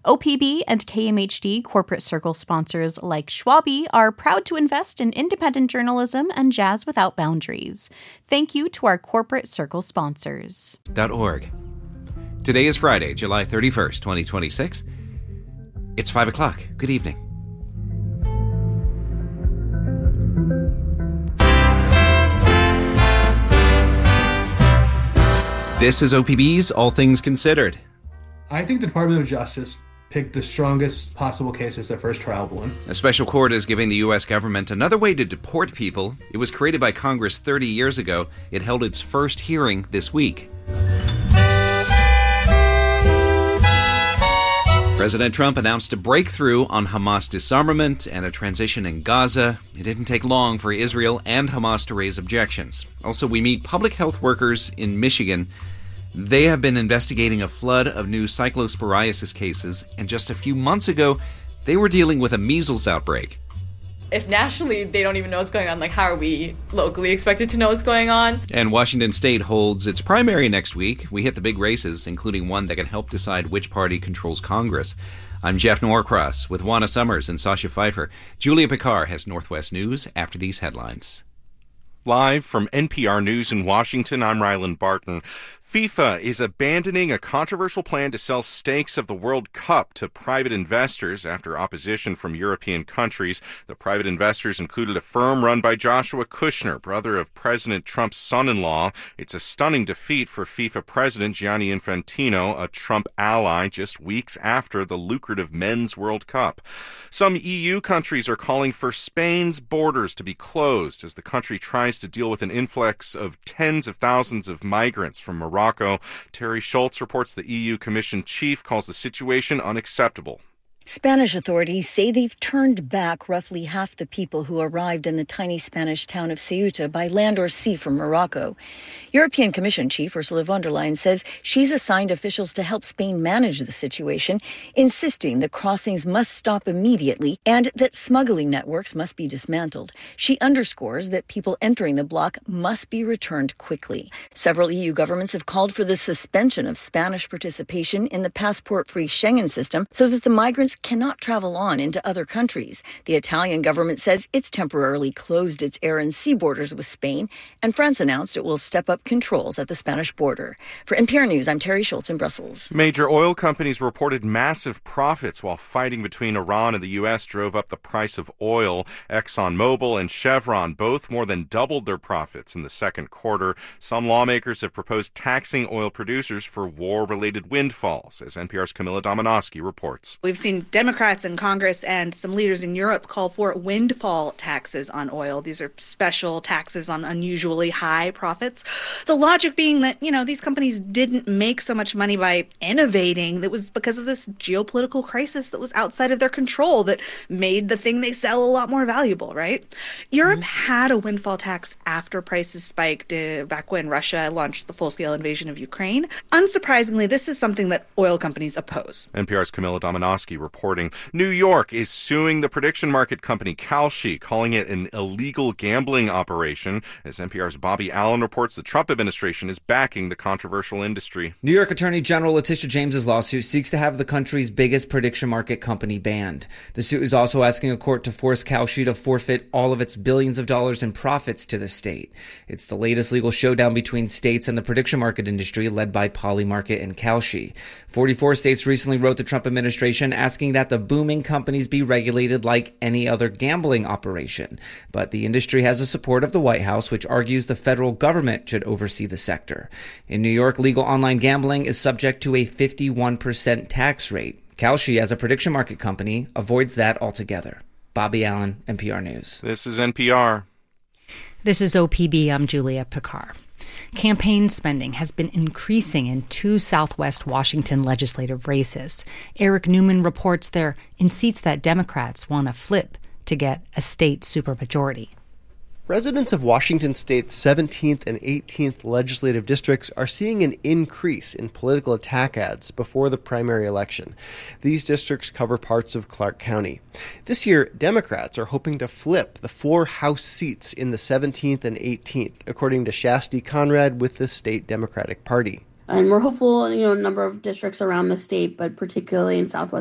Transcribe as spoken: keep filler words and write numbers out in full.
O P B and K M H D corporate circle sponsors like Schwabe are proud to invest in independent journalism and jazz without boundaries. Thank you to our corporate circle sponsors. .org. Today is Friday, July thirty-first, twenty twenty-six. It's five o'clock. Good evening. This is O P B's All Things Considered. I think the Department of Justice picked the strongest possible case as their first trial balloon. A special court is giving the U S government another way to deport people. It was created by Congress thirty years ago. It held its first hearing this week. President Trump announced a breakthrough on Hamas disarmament and a transition in Gaza. It didn't take long for Israel and Hamas to raise objections. Also, we meet public health workers in Michigan. They have been investigating a flood of new cyclosporiasis cases, and just a few months ago, they were dealing with a measles outbreak. If nationally they don't even know what's going on, like how are we locally expected to know what's going on? And Washington State holds its primary next week. We hit the big races, including one that can help decide which party controls Congress. I'm Jeff Norcross with Juana Summers and Sasha Pfeiffer. Julia Picard has Northwest News after these headlines. Live from N P R News in Washington, I'm Ryland Barton. FIFA is abandoning a controversial plan to sell stakes of the World Cup to private investors after opposition from European countries. The private investors included a firm run by Joshua Kushner, brother of President Trump's son-in-law. It's a stunning defeat for FIFA President Gianni Infantino, a Trump ally, just weeks after the lucrative Men's World Cup. Some E U countries are calling for Spain's borders to be closed as the country tries to deal with an influx of tens of thousands of migrants from Morocco. Terry Schultz reports the E U Commission chief calls the situation unacceptable. Spanish authorities say they've turned back roughly half the people who arrived in the tiny Spanish town of Ceuta by land or sea from Morocco. European Commission Chief Ursula von der Leyen says she's assigned officials to help Spain manage the situation, insisting the crossings must stop immediately and that smuggling networks must be dismantled. She underscores that people entering the bloc must be returned quickly. Several E U governments have called for the suspension of Spanish participation in the passport-free Schengen system so that the migrants cannot travel on into other countries. The Italian government says it's temporarily closed its air and sea borders with Spain, and France announced it will step up controls at the Spanish border. For N P R News, I'm Terry Schultz in Brussels. Major oil companies reported massive profits while fighting between Iran and the U S drove up the price of oil. ExxonMobil and Chevron both more than doubled their profits in the second quarter. Some lawmakers have proposed taxing oil producers for war-related windfalls, as N P R's Camilla Domonoski reports. We've seen Democrats in Congress and some leaders in Europe call for windfall taxes on oil. These are special taxes on unusually high profits. The logic being that, you know, these companies didn't make so much money by innovating. It was because of this geopolitical crisis that was outside of their control that made the thing they sell a lot more valuable, right? Europe mm-hmm. had a windfall tax after prices spiked uh, back when Russia launched the full-scale invasion of Ukraine. Unsurprisingly, this is something that oil companies oppose. N P R's Camilla Domonoski reporting. New York is suing the prediction market company Kalshi, calling it an illegal gambling operation. As N P R's Bobby Allen reports, the Trump administration is backing the controversial industry. New York Attorney General Letitia James's lawsuit seeks to have the country's biggest prediction market company banned. The suit is also asking a court to force Kalshi to forfeit all of its billions of dollars in profits to the state. It's the latest legal showdown between states and the prediction market industry, led by Polymarket and Kalshi. forty-four states recently wrote the Trump administration asking that the booming companies be regulated like any other gambling operation. But the industry has the support of the White House, which argues the federal government should oversee the sector. In New York, legal online gambling is subject to a fifty-one percent tax rate. Kalshi, as a prediction market company, avoids that altogether. Bobby Allen, N P R News. This is N P R. This is O P B. I'm Julia Picard. Campaign spending has been increasing in two Southwest Washington legislative races. Eric Newman reports they're in seats that Democrats want to flip to get a state supermajority. Residents of Washington State's seventeenth and eighteenth legislative districts are seeing an increase in political attack ads before the primary election. These districts cover parts of Clark County. This year, Democrats are hoping to flip the four House seats in the seventeenth and eighteenth, according to Shasti Conrad with the state Democratic Party. And we're hopeful, you know, a number of districts around the state, but particularly in Southwest